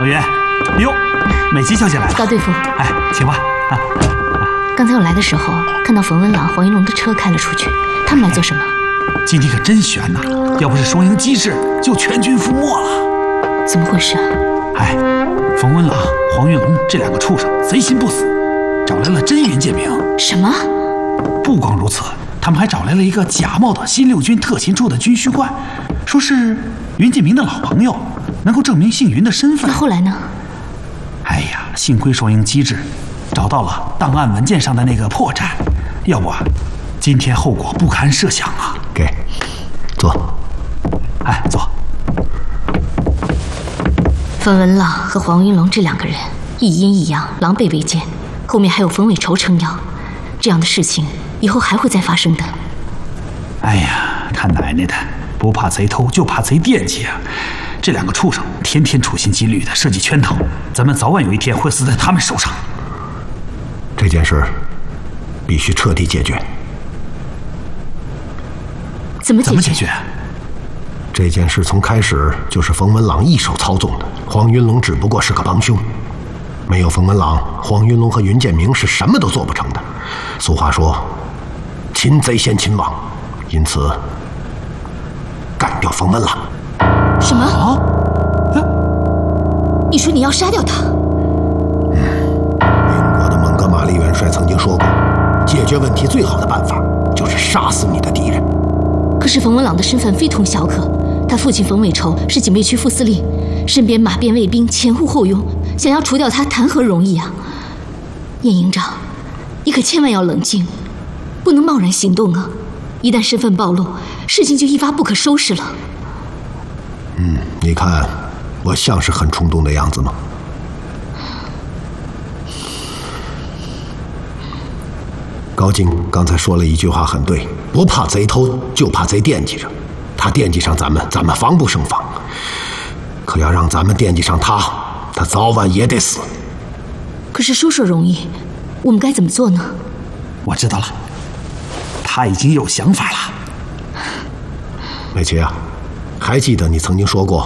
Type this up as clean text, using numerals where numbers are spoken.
元，哟，美姬小姐来了。 高对付， 哎，请吧。啊， 刚才我来的时候，看到冯文朗、黄云龙的车开了出去，他们来做什么？ 今天可真悬呐！要不是双营机智，就全军覆没了。 怎么回事啊？ 哎，冯文朗、黄云龙这两个畜生贼心不死，找来了真云剑明。 什么？ 不光如此，他们还找来了一个假冒的新六军特勤处的军需官，说是云剑明的老朋友，能够证明姓云的身份。 那后来呢？ 哎呀，幸亏双营机智，找到了档案文件上的那个破绽，要不啊，今天后果不堪设想啊！ 给，坐。 哎，坐。 冯文朗和黄云龙这两个人一阴一阳，狼狈为奸，后面还有冯伟筹撑腰，这样的事情以后还会再发生的。 哎呀，看奶奶的，不怕贼偷，就怕贼惦记啊！这两个畜生天天处心积虑的设计圈套，咱们早晚有一天会死在他们手上。 这件事必须彻底解决。 怎么解决？ 这件事从开始就是冯文朗一手操纵的，黄云龙只不过是个帮凶。没有冯文朗，黄云龙和云剑明是什么都做不成的。俗话说，擒贼先擒王，因此干掉冯文朗。 什么？ 啊？ 你说你要杀掉他？ 英国的蒙哥马利元帅曾经说过，解决问题最好的办法就是杀死你的敌人。 可是冯文朗的身份非同小可，他父亲冯伟筹是警备区副司令，身边马鞭卫兵前呼后拥，想要除掉他谈何容易啊！晏营长，你可千万要冷静，不能贸然行动啊！一旦身份暴露，事情就一发不可收拾了。 你看我像是很冲动的样子吗？高进刚才说了一句话很对，不怕贼偷，就怕贼惦记着。他惦记上咱们，咱们防不胜防；可要让咱们惦记上他，他早晚也得死。 可是说容易，我们该怎么做呢？ 我知道了，他已经有想法了。 美琪啊，还记得你曾经说过